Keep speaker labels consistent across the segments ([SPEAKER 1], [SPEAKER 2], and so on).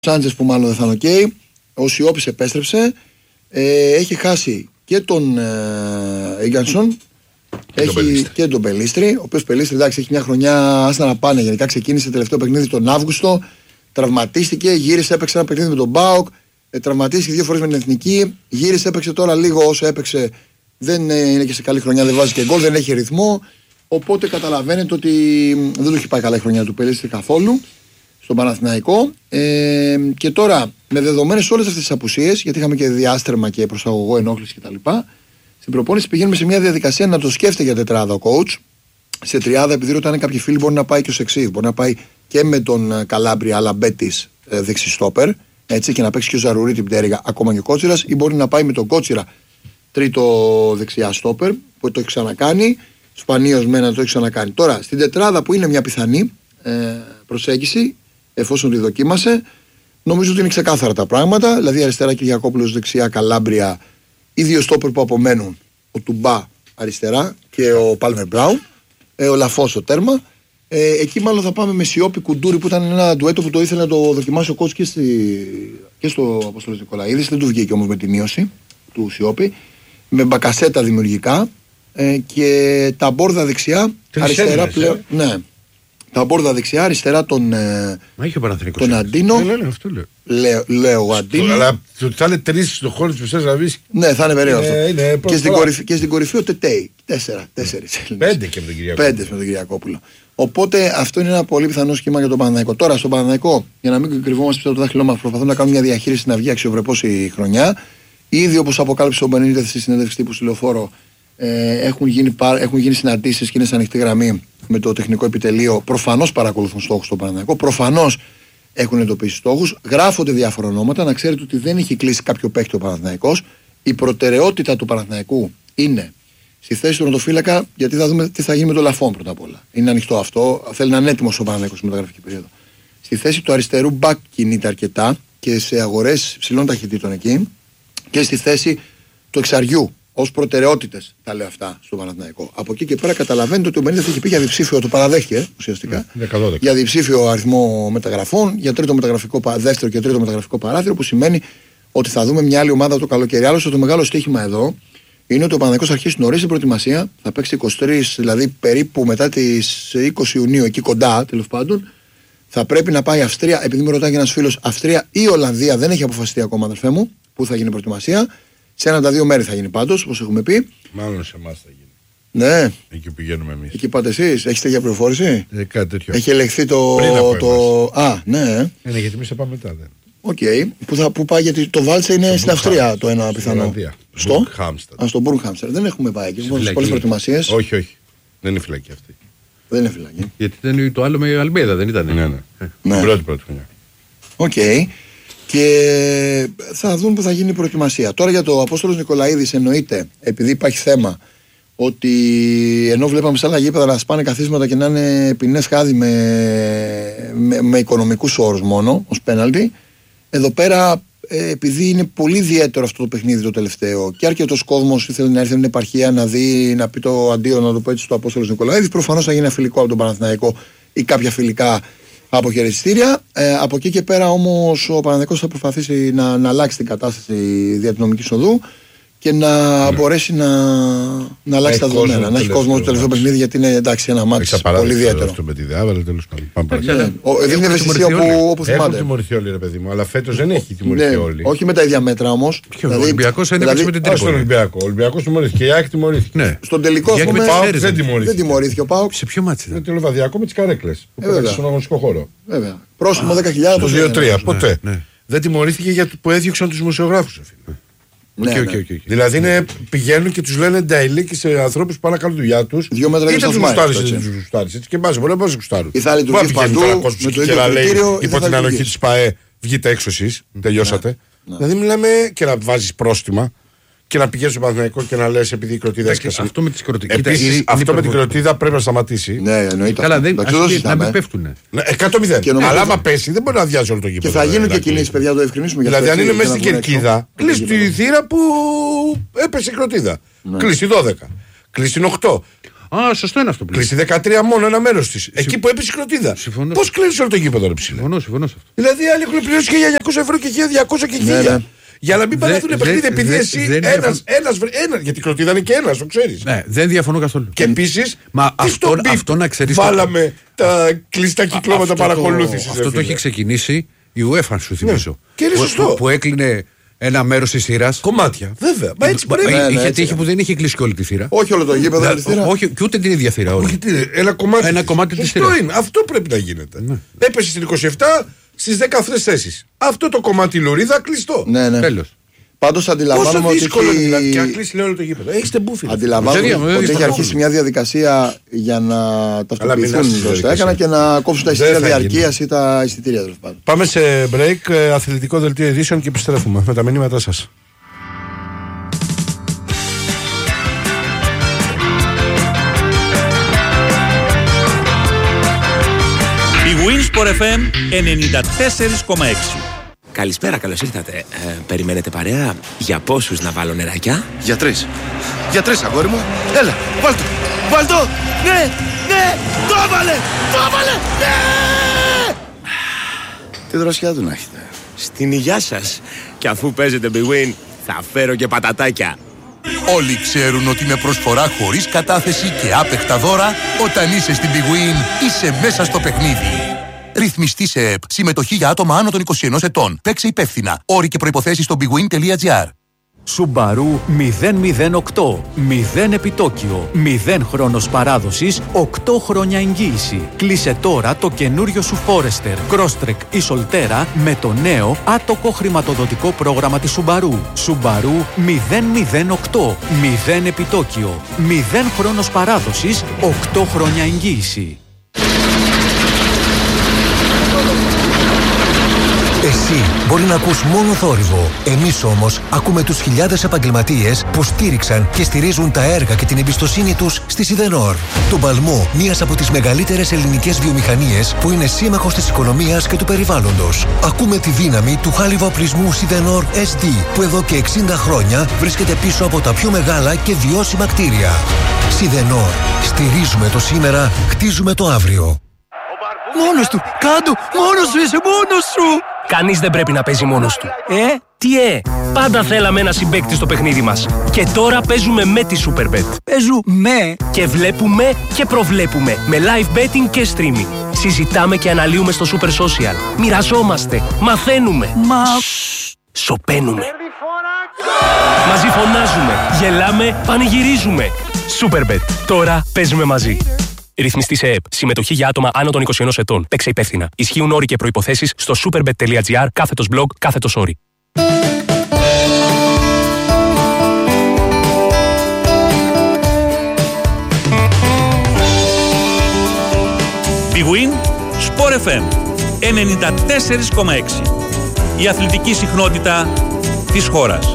[SPEAKER 1] Σάντζες που μάλλον δεν θα είναι οκ. Ο Σιώπης επέστρεψε. Έχει χάσει και τον Ίγκανσον. Έχει και τον Πελίστρη. Ο οποίος Πελίστρη εντάξει έχει μια χρονιά άστα να πάνε. Γενικά ξεκίνησε τελευταίο παιχνίδι τον Αύγουστο. Τραυματίστηκε, γύρισε, έπαιξε ένα παιχνίδι με τον Μπάουκ. Τραυματίστηκε 2 φορές με την εθνική. Γύρισε, έπαιξε τώρα λίγο όσο έπαιξε. Δεν είναι και σε καλή χρονιά, δεν βάζει και γκολ, δεν έχει ρυθμό. Οπότε καταλαβαίνετε ότι δεν του έχει πάει καλά η χρονιά του Πελίστρη καθόλου στον Παναθηναϊκό. Και τώρα με δεδομένες όλες αυτές τις απουσίες, γιατί είχαμε και διάστρεμα και προσαγωγό ενόχληση κτλ. Στην προπόνηση πηγαίνουμε σε μια διαδικασία να το σκέφτεται για τετράδα ο coach. Σε τριάδα, επειδή ρωτάνε κάποιοι φίλοι, μπορεί να πάει και ο Σεξίβ. Μπορεί να πάει και με τον Καλάμπρια αλλά Μπέτης δεξιστόπερ. Έτσι, και να παίξει και ο Ζαρουρί την πτέρυγα ακόμα και ο Κότσιρας, ή μπορεί να πάει με τον Κότσιρα τρίτο δεξιά στόπερ που το έχει ξανακάνει. Σπανίως μένα το έχει ξανακάνει. Τώρα στην τετράδα που είναι μια πιθανή προσέγγιση, εφόσον τη δοκίμασε, νομίζω ότι είναι ξεκάθαρα τα πράγματα. Δηλαδή αριστερά Κυριακόπουλος, δεξιά Καλάμπρια, οι 2 στόπερ που απομένουν, ο Τουμπά αριστερά και ο Πάλμερ Μπράουν, ο Λαφός στο τέρμα. Εκεί μάλλον θα πάμε με Σιώπη Κουντούρη που ήταν ένα ντουέτο που το ήθελε να το δοκιμάσει ο coach και στο Απόστολος Νικολαίδης. Δεν του βγήκε όμως με τη μείωση του Σιώπη. Με Μπακασέτα δημιουργικά και τα μπόρδα δεξιά αριστερά πλέον. Ναι. Τα μπόρδα δεξιά αριστερά τον Αντίνο. Λέω Αντίνο.
[SPEAKER 2] Αλλά θα είναι 3 στο χώρο της μεσαίας γραμμής.
[SPEAKER 1] Ναι, θα είναι περίεργο αυτό. Και στην κορυφή ο Τετέι. 4.
[SPEAKER 2] 5 και με τον Κυριακόπουλο.
[SPEAKER 1] 5 με τον Κυριακόπουλο. Οπότε αυτό είναι ένα πολύ πιθανό σχήμα για τον Παναθηναϊκό. Τώρα στον Παναθηναϊκό, για να μην κρυβόμαστε πίσω από το δάχτυλό μας, προσπαθούμε να κάνουμε μια διαχείριση να βγει αξιοπρεπώς η χρονιά. Ήδη όπως αποκάλυψε ο Μπενίτεθ στη συνέντευξη τύπου στη Λεωφόρο, έχουν γίνει συναντήσεις και είναι σε ανοιχτή γραμμή με το τεχνικό επιτελείο. Προφανώς παρακολουθούν στόχους στο Παναθηναϊκό. Προφανώς έχουν εντοπίσει στόχους. Γράφονται διάφορα ονόματα. Να ξέρετε ότι δεν έχει κλείσει κάποιο παίκτη ο Παναθηναϊκός. Η προτεραιότητα του Παναθηναϊκού είναι στη θέση του ρωτοφύλακα, γιατί θα δούμε τι θα γίνει με το Λαφόν πρώτα απ' όλα. Είναι ανοιχτό αυτό. Θέλει να είναι έτοιμος ο Παναθηναϊκός στη μεταγραφική περίοδο. Στη θέση του αριστερού μπακ κινείται αρκετά και σε αγορές ψηλών ταχυτήτων εκεί. Και στη θέση του εξαριού. Ως προτεραιότητες τα λέω αυτά στο Παναθηναϊκό. Από εκεί και πέρα καταλαβαίνετε ότι ο Μπενίτεθ έχει πει για διψήφιο, το παραδέχτηκε ουσιαστικά. Για διψήφιο αριθμό μεταγραφών, για δεύτερο και τρίτο μεταγραφικό παράθυρο, που σημαίνει ότι θα δούμε μια άλλη ομάδα το καλοκαίρι. Άλλωστε το μεγάλο στοίχημα εδώ είναι ότι ο Παναθηναϊκός θα αρχίσει νωρίς την προετοιμασία, θα παίξει 23, δηλαδή περίπου μετά τις 20 Ιουνίου, εκεί κοντά τέλος πάντων. Θα πρέπει να πάει Αυστρία, επειδή με ρωτάει ένας φίλος, Αυστρία ή Ολλανδία, δεν έχει αποφασιστεί ακόμα, αδερφέ μου, που θα γίνει η προετοιμασία. Σε ένα τα δύο μέρη θα γίνει πάντως, όπως έχουμε πει.
[SPEAKER 2] Μάλλον σε εμάς θα γίνει.
[SPEAKER 1] Ναι.
[SPEAKER 2] Εκεί που πηγαίνουμε εμείς.
[SPEAKER 1] Εκεί πάτε εσείς, έχετε για πληροφόρηση.
[SPEAKER 2] Κάτι τέτοιο.
[SPEAKER 1] Έχει ελεγχθεί το. Α, ναι.
[SPEAKER 2] Ναι, γιατί εμείς θα πάμε μετά.
[SPEAKER 1] Οκ. Που πάει, γιατί το Βάλτσε είναι στην Αυστρία το ένα πιθανό. Στο Μπουργκχάμστερ. Δεν έχουμε πάει εκεί. Έχουμε πολλές προετοιμασίες.
[SPEAKER 2] Όχι. Δεν είναι φυλακή αυτή.
[SPEAKER 1] Δεν είναι φυλακή.
[SPEAKER 3] Γιατί ήταν το άλλο με Αλμέιδα, δεν ήταν.
[SPEAKER 2] Ναι. Πρώτη χρονιά.
[SPEAKER 1] Οκ. Και θα δουν που θα γίνει η προετοιμασία. Τώρα για το Απόστολος Νικολαίδης εννοείται, επειδή υπάρχει θέμα, ότι ενώ βλέπαμε σε άλλα γήπεδα να σπάνε καθίσματα και να είναι ποινές χάδι με οικονομικούς όρους μόνο, ως πέναλτι, εδώ πέρα επειδή είναι πολύ ιδιαίτερο αυτό το παιχνίδι το τελευταίο και αρκετός κόσμος ήθελε να έρθει στην επαρχία να δει, να πει το αντίο, να το πω έτσι, στο Απόστολος Νικολαίδης, προφανώς θα γίνει ένα φιλικό από τον Παναθηναϊκό ή κάποια φιλικά αποχαιρετιστήρια. Από εκεί και πέρα όμως ο Παναθηναϊκός θα προσπαθήσει να αλλάξει την κατάσταση δια την νομικής οδού και να μπορέσει να αλλάξει τα δεδομένα. Να έχει κόσμο στο τελευταίο παιχνίδι, γιατί είναι εντάξει ένα μάτι πολύ ιδιαίτερο.
[SPEAKER 2] Αυτό με τη Διάβαλα, τέλος πάντων.
[SPEAKER 1] Δείχνει ευαισθησία όπου θυμάται.
[SPEAKER 2] Έχουν τιμωρηθεί όλοι, ρε παιδί μου, αλλά φέτος δεν έχει τιμωρηθεί όλοι.
[SPEAKER 1] Όχι με τα ίδια μέτρα όμως.
[SPEAKER 3] Ο Ολυμπιακός ένεψε με την Τρίπολη.
[SPEAKER 2] Στον Ολυμπιακό. Ο Ολυμπιακός τιμωρήθηκε. Η ΑΕΚ τιμωρήθηκε.
[SPEAKER 1] Στον τελικό
[SPEAKER 2] δεν
[SPEAKER 1] τιμωρήθηκε ο ΠΑΟΚ.
[SPEAKER 3] Σε ποιο μάτι?
[SPEAKER 2] Με το Λεβαδιακό με τις καρέκλες που πέρασε στον αγωνιστικό χώρο.
[SPEAKER 1] Βέβαια. Πρόσημο 10.000.
[SPEAKER 2] Το 2-3. Ποτέ. Δεν τιμωρήθηκε γιατί που έδιωξαν τους δημοσιογράφους. Δηλαδή πηγαίνουν και τους λένε νταϊλίκοι σε ανθρώπους που πάνε να κάνουν δουλειά τους.
[SPEAKER 1] 2 μέτρα
[SPEAKER 2] είτε τους γουστάρεις είτε τους γουστάρεις. Έτσι και μπάζει, μπορεί να πας γουστάρουν.
[SPEAKER 1] Ή θα λειτουργήσει παντού με το ίδιο κριτήριο.
[SPEAKER 2] Υπό την ανοχή της ΠΑΕ βγείτε έξω εσείς, τελειώσατε. Δηλαδή μιλάμε και να βάζεις πρόστιμα και να πηγαίνεις στο Παναθηναϊκό και να λες επειδή η κροτίδα έσκασε.
[SPEAKER 3] Αυτό με τις κροτίδες.
[SPEAKER 2] Επίσης αυτό με την κροτίδα πρέπει να σταματήσει.
[SPEAKER 1] Ναι, εννοείται.
[SPEAKER 3] Καλά, να μην πέφτουνε.
[SPEAKER 2] 100%. Αλλά άμα πέσει δεν μπορεί να αδειάζει όλο το γήπεδο.
[SPEAKER 1] Και θα γίνουν και κινήσεις, παιδιά, το ευκρινίσουμε.
[SPEAKER 2] Δηλαδή αν είναι μέσα στην κερκίδα, κλείσει τη θύρα που έπεσε η κροτίδα. Κλείσει 12. Κλείσει 8.
[SPEAKER 3] Α, σωστό είναι αυτό που λέει.
[SPEAKER 2] Κλείσει 13 μόνο ένα μέρος της. Εκεί που έπεσε η κροτίδα. Πώς κλείνεις όλο το γήπεδο, ρε ψηλέ?
[SPEAKER 3] Συμφωνώ σε αυτό.
[SPEAKER 2] Δηλαδή άλλοι έχουν πληρώσει 1.900 ευρώ και 1.200 και 1.000. Για να μην παράθουν παιχνίδι επειδή εσύ ένας, γιατί η κροτίδα είναι και ένας, το ξέρεις.
[SPEAKER 3] Ναι, δεν διαφωνώ καθόλου.
[SPEAKER 2] Και επίσης,
[SPEAKER 3] αυτό να ξέρεις.
[SPEAKER 2] Βάλαμε τα κλειστά κυκλώματα παρακολούθησης.
[SPEAKER 3] Αυτό το έχει ξεκινήσει η UEFA, σου θυμίζω.
[SPEAKER 2] Και είναι σωστό.
[SPEAKER 3] Που έκλεινε ένα μέρος της θύρας.
[SPEAKER 2] Κομμάτια, βέβαια. Μα έτσι πρέπει.
[SPEAKER 3] Γιατί είχε που δεν είχε κλείσει και όλη τη θύρα.
[SPEAKER 1] Όχι όλο το γήπεδο.
[SPEAKER 3] Όχι, και ούτε την ίδια θύρα.
[SPEAKER 2] Ένα κομμάτι
[SPEAKER 3] της θύρας.
[SPEAKER 2] Αυτό πρέπει να γίνεται. Έπεσε στην 27. Στις 10 αυτές θέσεις. Αυτό το κομμάτι λωρίδα κλειστό.
[SPEAKER 1] Ναι.
[SPEAKER 3] Τέλος.
[SPEAKER 1] Πάντως αντιλαμβάνομαι ότι.
[SPEAKER 2] Πόσο δύσκολο είναι δηλαδή, και να κλείσει όλο το γήπεδο. Έχεις τεμπούφι.
[SPEAKER 1] Αντιλαμβάνομαι ότι έχει αρχίσει μια διαδικασία για να ταυτοποιηθούν τα έκανα και να κόψουν τα εισιτήρια διαρκείας ή τα εισιτήρια.
[SPEAKER 2] Πάμε σε break, αθλητικό δελτίο ειδήσεων και επιστρέφουμε με τα μηνύματά σας.
[SPEAKER 4] Winsport FM 94,6.
[SPEAKER 5] Καλησπέρα, καλώς ήρθατε. Περιμένετε παρέα? Για πόσους να βάλω νεράκια?
[SPEAKER 6] Για 3. Για 3, αγόρι μου. Έλα, βάλτο. Βάλτο. Ναι. Το έβαλε. Ναι. Τι δροσιά του να έχετε.
[SPEAKER 5] Στην υγειά σας. Και αφού παίζετε Big Win, θα φέρω και πατατάκια.
[SPEAKER 7] Όλοι ξέρουν ότι με προσφορά χωρίς κατάθεση και άπεχτα δώρα, όταν είσαι στην Big Win, είσαι μέσα στο παιχνίδι. Ρυθμιστή σε ΕΠ. Συμμετοχή για άτομα άνω των 21 ετών. Παίξε υπεύθυνα. Όροι και προϋποθέσεις στο bigwin.gr.
[SPEAKER 8] Subaru 008. 0 επιτόκιο. 0 χρόνος παράδοσης. 8 χρόνια εγγύηση. Κλείσε τώρα το καινούριο σου Forester, Crosstrek ή Solterra με το νέο άτοκο χρηματοδοτικό πρόγραμμα της Subaru. Subaru 008. 0 επιτόκιο. 0 χρόνος παράδοσης. 8 χρόνια εγγύηση.
[SPEAKER 9] Εσύ μπορεί να ακούς μόνο θόρυβο. Εμείς όμως ακούμε τους χιλιάδες επαγγελματίες που στήριξαν και στηρίζουν τα έργα και την εμπιστοσύνη τους στη Σιδενόρ. Το παλμό, μίας από τις μεγαλύτερες ελληνικές βιομηχανίες που είναι σύμμαχος της οικονομίας και του περιβάλλοντος. Ακούμε τη δύναμη του χάλιβα-οπλισμού Σιδενόρ SD που εδώ και 60 χρόνια βρίσκεται πίσω από τα πιο μεγάλα και βιώσιμα κτίρια. Σιδενόρ. Στηρίζουμε το σήμερα, χτίζουμε το αύριο.
[SPEAKER 10] Μόνος του! Κάντο! Μόνος σου είσαι! Μόνος σου! Κανείς δεν πρέπει να παίζει μόνος του. Τι Πάντα θέλαμε ένα συμπαίκτη στο παιχνίδι μας. Και τώρα παίζουμε με τη Superbet. Παίζουμε! Και βλέπουμε και προβλέπουμε. Με live betting και streaming. Συζητάμε και αναλύουμε στο Super Social. Μοιραζόμαστε. Μαθαίνουμε. Σωπαίνουμε. Μαζί φωνάζουμε. Γελάμε. Πανηγυρίζουμε. Superbet. Τώρα παίζουμε μαζί. Ρυθμιστή σε ΕΠ. Συμμετοχή για άτομα άνω των 21 ετών. Παίξε υπεύθυνα. Ισχύουν όροι και προϋποθέσεις στο superbet.gr/blog/όροι.
[SPEAKER 4] Big Win Sport FM 94,6. Η αθλητική συχνότητα της χώρας.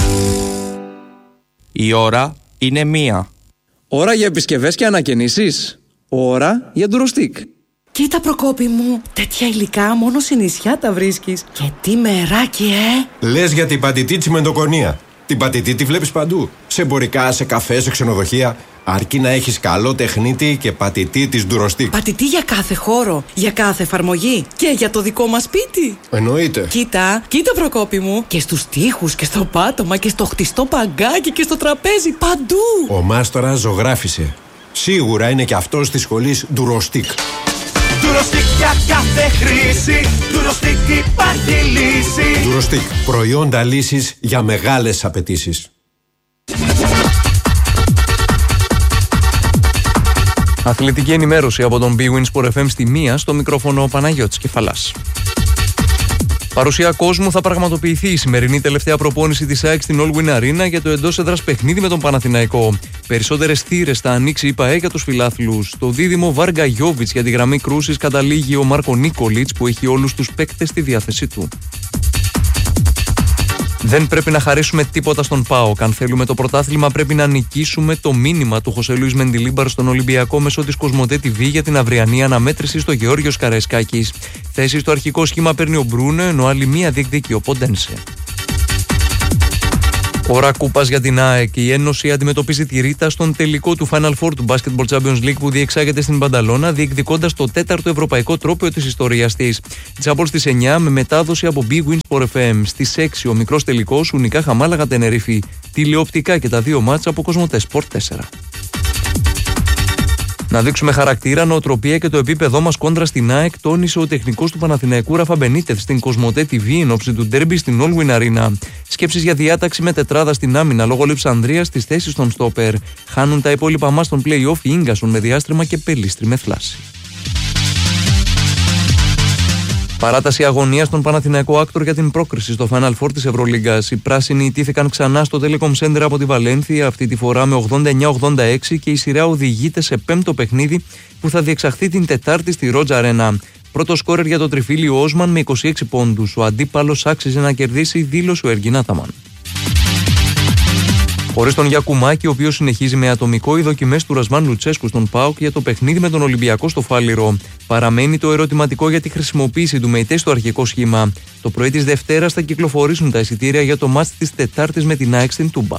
[SPEAKER 11] Η ώρα είναι 1.
[SPEAKER 12] Ώρα για επισκευές και ανακαινήσεις. Ώρα για ντουροστίκ.
[SPEAKER 13] Κοίτα Προκόπη μου, τέτοια υλικά μόνο σε νησιά τα βρίσκεις. Και τι μεράκι,
[SPEAKER 14] Λες για την πατητή τσιμεντοκονία. Την πατητή τη βλέπεις παντού. Σε εμπορικά, σε καφέ, σε ξενοδοχεία. Αρκεί να έχεις καλό τεχνίτη και πατητή της ντουροστίκ.
[SPEAKER 13] Πατητή για κάθε χώρο, για κάθε εφαρμογή και για το δικό μας σπίτι.
[SPEAKER 14] Εννοείται.
[SPEAKER 13] Κοίτα Προκόπη μου. Και στους τοίχους και στο πάτωμα και στο χτιστό παγκάκι και στο τραπέζι, παντού.
[SPEAKER 14] Ο μάστορας ζωγράφισε. Σίγουρα είναι και αυτός της σχολής ντουροστίκ.
[SPEAKER 15] Ντουροστίκ για κάθε χρήση. Ντουροστίκ υπάρχει λύση.
[SPEAKER 14] Ντουροστίκ. Προϊόντα λύσης για μεγάλες απαιτήσεις.
[SPEAKER 11] Αθλητική ενημέρωση από τον Big Win Sport FM στη 1, στο μικρόφωνο ο Παναγιώτης Κεφαλάς. Παρουσία κόσμου θα πραγματοποιηθεί η σημερινή τελευταία προπόνηση της ΑΕΚ στην All Win Arena για το εντός έδρας παιχνίδι με τον Παναθηναϊκό. Περισσότερες θύρες θα ανοίξει η ΠΑΕ για τους φιλάθλους. Στο δίδυμο Βάργα Γιόβιτς για τη γραμμή κρούσης καταλήγει ο Μάρκο Νίκολιτς που έχει όλους τους παίκτες στη διάθεσή του. Δεν πρέπει να χαρίσουμε τίποτα στον ΠΑΟΚ. Αν θέλουμε το πρωτάθλημα, πρέπει να νικήσουμε. Το μήνυμα του Χωσέ Λουίς Μεντιλίμπαρ στον Ολυμπιακό μέσω της Κοσμοτέ TV για την αυριανή αναμέτρηση στο Γεώργιος Καραϊσκάκης. Θέση στο αρχικό σχήμα παίρνει ο Μπρούνο, ενώ άλλη μία διεκδικεί ο Ποντένσε. Ώρα κούπας για την ΑΕΚ. Η Ένωση αντιμετωπίζει τη Ρίτα στον τελικό του Final Four του Basketball Champions League που διεξάγεται στην Μπανταλώνα, διεκδικώντας το 4ο ευρωπαϊκό τρόπαιο της ιστορίας της. Τζάμπολ στις 9 με μετάδοση από Big Win Sport FM. Στις 6 ο μικρός τελικός Ουνικά Χαμάλαγα Τενερίφη. Τηλεοπτικά και τα δύο μάτσα από Κοσμοτέ Sport 4. Να δείξουμε χαρακτήρα, νοοτροπία και το επίπεδό μας κόντρα στην ΑΕΚ, τόνισε ο τεχνικός του Παναθηναϊκού Ραφα Μπενίτεθ στην Κοσμοτέ TV εν ώψη του ντέρμπι στην All Win Arena. Σκέψεις για διάταξη με τετράδα στην άμυνα λόγω Λειψανδρίας στις θέσεις των στόπερ. Χάνουν τα υπόλοιπα μας στον play-off οι Ίγκασον με διάστρεμα και Πελίστρη με θλάση. Παράταση αγωνίας στον Παναθηναϊκό Άκτορ για την πρόκριση στο Final Four της Ευρωλίγκας. Οι πράσινοι ιτήθηκαν ξανά στο Telecom Center από τη Βαλένθια, αυτή τη φορά με 89-86 και η σειρά οδηγείται σε πέμπτο παιχνίδι που θα διεξαχθεί την Τετάρτη στη Ρότζα Αρένα. Πρώτο σκόρερ για το τριφύλι ο Όσμαν με 26 πόντους. Ο αντίπαλος άξιζε να κερδίσει, δήλωσε ο Εργίν Άταμαν. Χωρίς τον Γιακουμάκη, ο οποίος συνεχίζει με ατομικό οι δοκιμές του Ρασβάν Λουτσέσκου στον ΠΑΟΚ για το παιχνίδι με τον Ολυμπιακό στο Φάληρο. Παραμένει το ερωτηματικό για τη χρησιμοποίηση του Μεϊτέ στο αρχικό σχήμα. Το πρωί της Δευτέρας θα κυκλοφορήσουν τα εισιτήρια για το μάτς της Τετάρτης με την ΑΕΚ στην Τούμπα.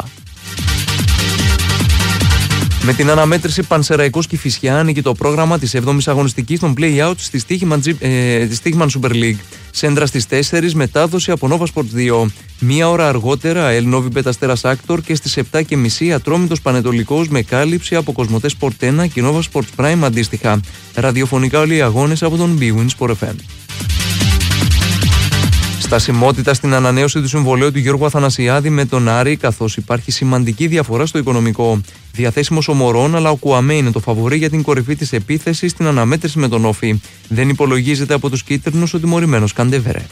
[SPEAKER 11] Με την αναμέτρηση Πανσεραϊκός Κηφισιά άνοιγε το πρόγραμμα της 7ης αγωνιστικής των play-out στη Στίχημαν Super League. Σέντρα στις 4, μετάδοση από Nova Sports 2. Μία ώρα αργότερα, El Novi Betastera Actor και στις 7.30 Ατρόμητος Πανετολικός με κάλυψη από Κοσμοτέ Sport 1 και Nova Sports Prime αντίστοιχα. Ραδιοφωνικά όλοι οι αγώνες από τον Bwin Sport FM. Στασιμότητα στην ανανέωση του συμβολαίου του Γιώργου Αθανασιάδη με τον Άρη, καθώς υπάρχει σημαντική διαφορά στο οικονομικό. Διαθέσιμος ο Μωρόν, αλλά ο Κουαμέ είναι το φαβορί για την κορυφή της επίθεσης στην αναμέτρηση με τον Όφη. Δεν υπολογίζεται από τους κίτρινους ο τιμωρημένος Καντεβερέ.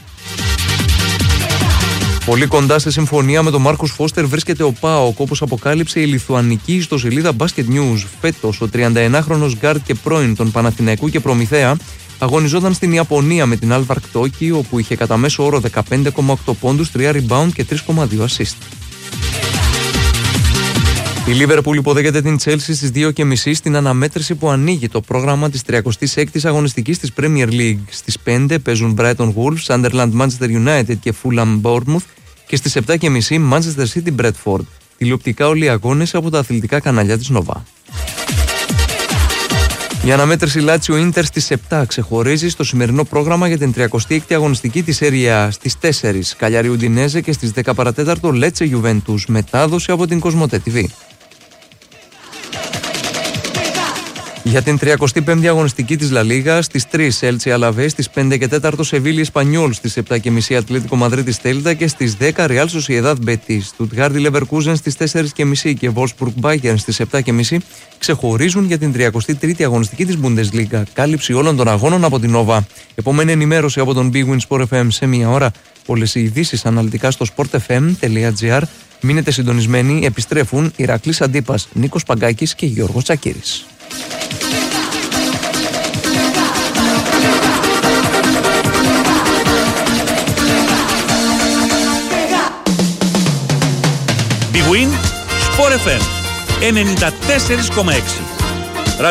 [SPEAKER 11] Πολύ κοντά στη συμφωνία με τον Μάρκος Φώστερ βρίσκεται ο ΠΑΟΚ, όπως αποκάλυψε η λιθουανική ιστοσελίδα Basket News. Φέτος, ο 31χρονος γκάρντ και πρώην των Παναθηναϊκού και Προμηθέα αγωνιζόταν στην Ιαπωνία με την Alvark Tokyo, όπου είχε κατά μέσο όρο 15,8 πόντους, 3 rebound και 3,2 assist. Η Liverpool υποδέχεται την Chelsea στις 2.30 στην αναμέτρηση που ανοίγει το πρόγραμμα της 36ης αγωνιστικής της Premier League. Στις 5 παίζουν Brighton Wolves, Sunderland Manchester United και Fulham Bournemouth και στις 7.30 Manchester City Bradford. Τηλεοπτικά όλοι οι αγώνες από τα αθλητικά κανάλια της Nova. Η αναμέτρηση Λάτσιο Ίντερ στις 7 ξεχωρίζει στο σημερινό πρόγραμμα για την 36η αγωνιστική της Serie A. Στις 4 Καλιάρι Ουντινέζε και στις 10 παρατέταρτο Λέτσε Γιουβέντους, μετάδοση από την Κοσμοτέ TV. Για την 35η αγωνιστική της Λα Λίγα, στις 3 Έλτσι Αλαβέ, στις 5 και 4 Σεβίλη Εσπανιόλ, στις 7.30 Ατλέτικο Μαδρίτης Τέλτα και στις 10 Ρεάλ Σοσιεδάδ Μπετίς. Στουτγκάρντι Λεβερκούζεν στις 4.30 και Βόλσμπουργκ Μπάγερν στις 7.30 ξεχωρίζουν για την 33η αγωνιστική της Bundesliga. Κάλυψη όλων των αγώνων από την Nova. Επόμενη ενημέρωση από τον Big Win Sport FM σε μία ώρα. Όλες οι ειδήσεις αναλυτικά στο sportfm.gr. Μείνετε συντονισμένοι, επιστρέφουν Ηρακλής Αντίπας, Νίκος Παγκάκης και Γιώργος Τσακίρης.
[SPEAKER 4] Big Win Sport FM 94,6.